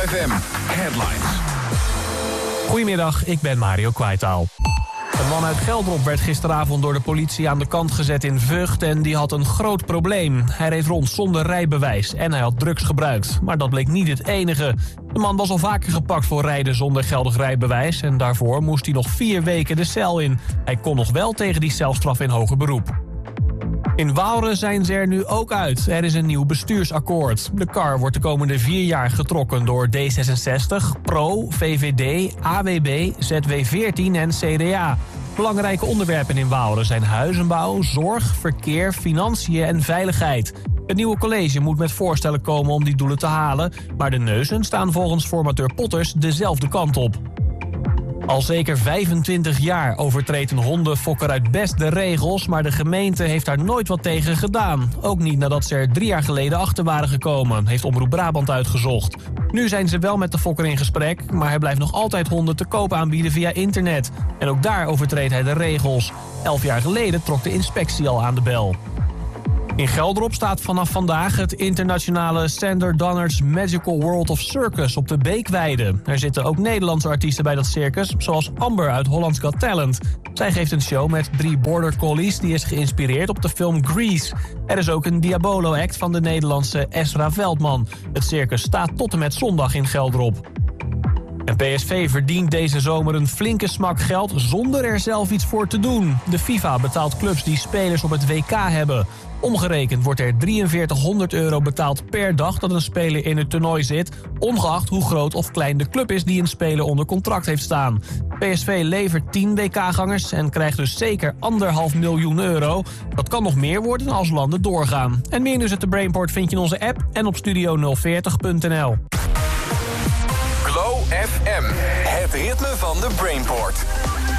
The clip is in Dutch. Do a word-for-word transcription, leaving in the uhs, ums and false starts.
F M Headlines. Goedemiddag, ik ben Mario Kwaitaal. Een man uit Geldrop werd gisteravond door de politie aan de kant gezet in Vught en die had een groot probleem. Hij reed rond zonder rijbewijs en hij had drugs gebruikt. Maar dat bleek niet het enige. De man was al vaker gepakt voor rijden zonder geldig rijbewijs en daarvoor moest hij nog vier weken de cel in. Hij kon nog wel tegen die celstraf in hoger beroep. In Waalre zijn ze er nu ook uit. Er is een nieuw bestuursakkoord. De kar wordt de komende vier jaar getrokken door D zesenzestig, Pro, V V D, A W B, Z W veertien en C D A. Belangrijke onderwerpen in Waalre zijn huizenbouw, zorg, verkeer, financiën en veiligheid. Het nieuwe college moet met voorstellen komen om die doelen te halen, maar de neuzen staan volgens formateur Potters dezelfde kant op. Al zeker vijfentwintig jaar overtreedt een hondenfokker uit Best de regels, maar de gemeente heeft daar nooit wat tegen gedaan. Ook niet nadat ze er drie jaar geleden achter waren gekomen, heeft Omroep Brabant uitgezocht. Nu zijn ze wel met de fokker in gesprek, maar hij blijft nog altijd honden te koop aanbieden via internet. En ook daar overtreedt hij de regels. Elf jaar geleden trok de inspectie al aan de bel. In Geldrop staat vanaf vandaag het internationale Sander Donner's Magical World of Circus op de Beekweide. Er zitten ook Nederlandse artiesten bij dat circus, zoals Amber uit Holland's Got Talent. Zij geeft een show met drie border collies die is geïnspireerd op de film Grease. Er is ook een Diabolo-act van de Nederlandse Ezra Veldman. Het circus staat tot en met zondag in Geldrop. En P S V verdient deze zomer een flinke smak geld zonder er zelf iets voor te doen. De FIFA betaalt clubs die spelers op het W K hebben. Omgerekend wordt er drieënveertighonderd euro betaald per dag dat een speler in het toernooi zit, ongeacht hoe groot of klein de club is die een speler onder contract heeft staan. P S V levert tien W K-gangers en krijgt dus zeker anderhalf miljoen euro. Dat kan nog meer worden als landen doorgaan. En meer nieuws uit de Brainport vind je in onze app en op studio nul veertig punt n l. Glow F M, het ritme van de Brainport.